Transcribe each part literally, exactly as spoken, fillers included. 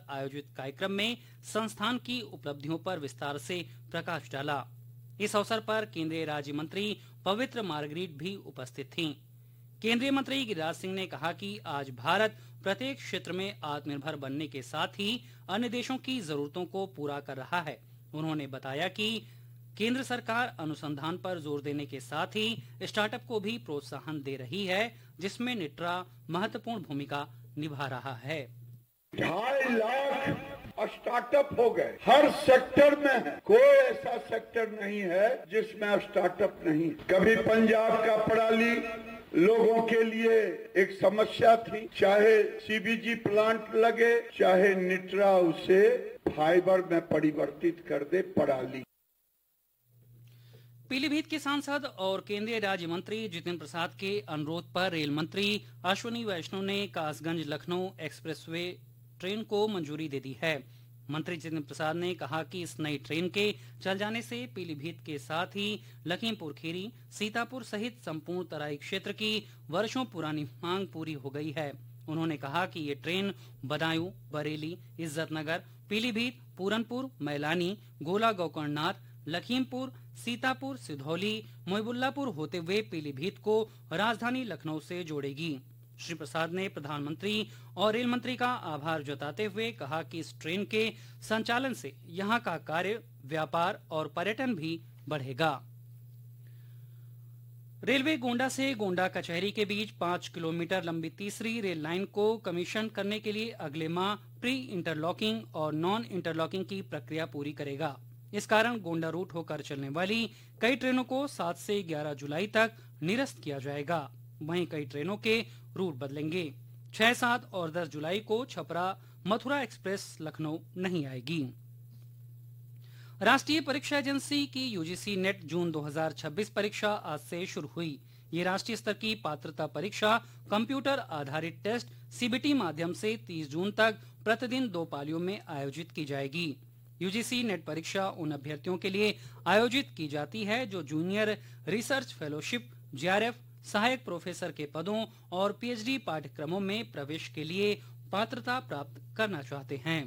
आयोजित कार्यक्रम में संस्थान की उपलब्धियों पर विस्तार से प्रकाश डाला। इस अवसर पर केंद्रीय राज्य मंत्री पवित्र मार्गरीट भी उपस्थित थीं। केंद्रीय मंत्री गिरिराज सिंह ने कहा कि आज भारत प्रत्येक क्षेत्र में आत्मनिर्भर बनने के साथ ही अन्य देशों की जरूरतों को पूरा कर रहा है। उन्होंने बताया कि केंद्र सरकार अनुसंधान पर जोर देने के साथ ही स्टार्टअप को भी प्रोत्साहन दे रही है, जिसमें निट्रा महत्वपूर्ण भूमिका निभा रहा है। ढाई लाख स्टार्टअप हो गए, हर सेक्टर में है। कोई ऐसा सेक्टर नहीं है जिसमें स्टार्टअप नहीं। कभी पंजाब का पराली लोगों के लिए एक समस्या थी, चाहे सीबीजी प्लांट लगे, चाहे निट्रा उसे फाइबर में परिवर्तित कर दे पराली। पीलीभीत के सांसद और केंद्रीय राज्य मंत्री जितेंद्र प्रसाद के अनुरोध पर रेल मंत्री अश्विनी वैष्णव ने कासगंज लखनऊ एक्सप्रेसवे ट्रेन को मंजूरी दे दी है। मंत्री जितेंद्र प्रसाद ने कहा कि इस नई ट्रेन के चल जाने से पीलीभीत के साथ ही लखीमपुर खीरी, सीतापुर सहित संपूर्ण तराई क्षेत्र की वर्षों पुरानी मांग पूरी हो गई है। उन्होंने कहा कि ये ट्रेन बदायूं, बरेली, इज्जतनगर, पीलीभीत, पूरनपुर, मैलानी, गोला गोकर्णनाथ, लखीमपुर, सीतापुर, सिधौली, मोहबुल्लापुर होते हुए पीलीभीत को राजधानी लखनऊ से जोड़ेगी। श्री प्रसाद ने प्रधानमंत्री और रेल मंत्री का आभार जताते हुए कहा कि इस ट्रेन के संचालन से यहां का कार्य, व्यापार और पर्यटन भी बढ़ेगा। रेलवे गोंडा से गोंडा कचहरी के बीच पाँच किलोमीटर लंबी तीसरी रेल लाइन को कमीशन करने के लिए अगले माह प्री इंटरलॉकिंग और नॉन इंटरलॉकिंग की प्रक्रिया पूरी करेगा। इस कारण गोंडा रूट होकर चलने वाली कई ट्रेनों को सात से ग्यारह जुलाई तक निरस्त किया जाएगा। वहीं कई ट्रेनों के रूट बदलेंगे। छह, सात और दस जुलाई को छपरा मथुरा एक्सप्रेस लखनऊ नहीं आएगी। राष्ट्रीय परीक्षा एजेंसी की यूजीसी नेट जून दो हज़ार छब्बीस परीक्षा आज से शुरू हुई। ये राष्ट्रीय स्तर की पात्रता परीक्षा कंप्यूटर आधारित टेस्ट सीबीटी माध्यम से तीस जून तक प्रतिदिन दो पालियों में आयोजित की जाएगी। यूजीसी नेट परीक्षा उन अभ्यर्थियों के लिए आयोजित की जाती है जो जूनियर रिसर्च फेलोशिप, जेआरएफ, सहायक प्रोफेसर के पदों और पीएचडी पाठ्यक्रमों में प्रवेश के लिए पात्रता प्राप्त करना चाहते हैं।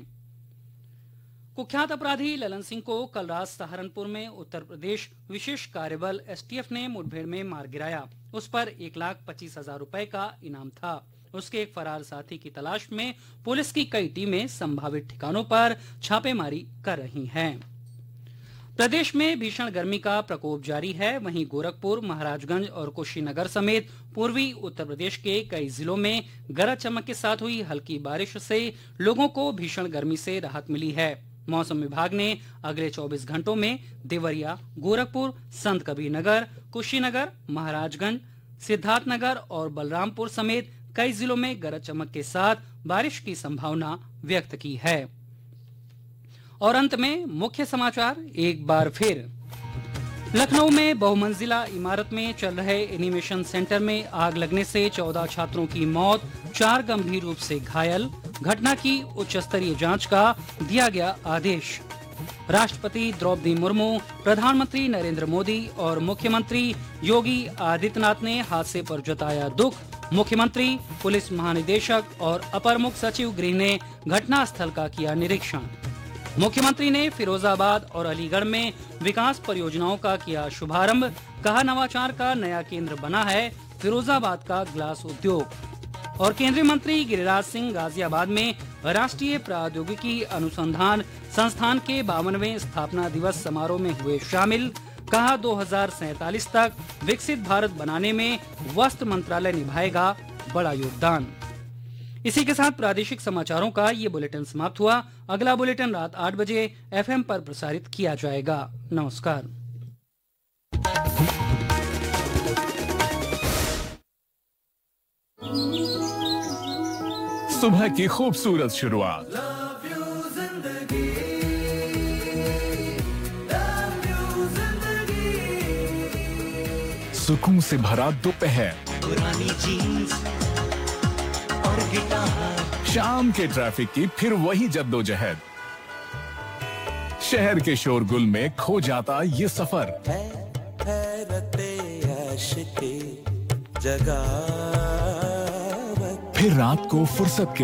कुख्यात अपराधी ललन सिंह को कल रात सहारनपुर में उत्तर प्रदेश विशेष कार्यबल एसटीएफ ने मुठभेड़ में मार गिराया। उस पर एक लाख पच्चीस हजार रूपए का इनाम था। उसके एक फरार साथी की तलाश में पुलिस की कई टीमें संभावित ठिकानों पर छापेमारी कर रही हैं। प्रदेश में भीषण गर्मी का प्रकोप जारी है। वहीं गोरखपुर, महाराजगंज और कुशीनगर समेत पूर्वी उत्तर प्रदेश के कई जिलों में गरज चमक के साथ हुई हल्की बारिश से लोगों को भीषण गर्मी से राहत मिली है। मौसम विभाग ने अगले चौबीस घंटों में देवरिया, गोरखपुर, संत कबीरनगर, कुशीनगर, महाराजगंज, सिद्धार्थनगर और बलरामपुर समेत कई जिलों में गरज चमक के साथ बारिश की संभावना व्यक्त की है। और अंत में मुख्य समाचार एक बार फिर। लखनऊ में बहुमंजिला इमारत में चल रहे एनिमेशन सेंटर में आग लगने से चौदह छात्रों की मौत, चार गंभीर रूप से घायल। घटना की उच्च स्तरीय जांच का दिया गया आदेश। राष्ट्रपति द्रौपदी मुर्मू, प्रधानमंत्री नरेंद्र मोदी और मुख्यमंत्री योगी आदित्यनाथ ने हादसे पर जताया दुख। मुख्यमंत्री, पुलिस महानिदेशक और अपर मुख्य सचिव गृह ने घटना स्थल का किया निरीक्षण। मुख्यमंत्री ने फिरोजाबाद और अलीगढ़ में विकास परियोजनाओं का किया शुभारंभ। कहा, नवाचार का नया केंद्र बना है फिरोजाबाद का ग्लास उद्योग। और केंद्रीय मंत्री गिरिराज सिंह गाजियाबाद में राष्ट्रीय प्रौद्योगिकी अनुसंधान संस्थान के बावनवें स्थापना दिवस समारोह में हुए शामिल। कहा, दो हज़ार सैंतालीस तक विकसित भारत बनाने में वस्त्र मंत्रालय निभाएगा बड़ा योगदान। इसी के साथ प्रादेशिक समाचारों का ये बुलेटिन समाप्त हुआ। अगला बुलेटिन रात आठ बजे एफएम पर प्रसारित किया जाएगा। नमस्कार। सुबह की खूबसूरत शुरुआत, सुकून से भरा दोपहर, पुरानी जीन्स और गिटार, शाम के ट्रैफिक की फिर वही जद्दोजहद, शहर के शोरगुल में खो जाता ये सफर, फिर रात को फुर्सत के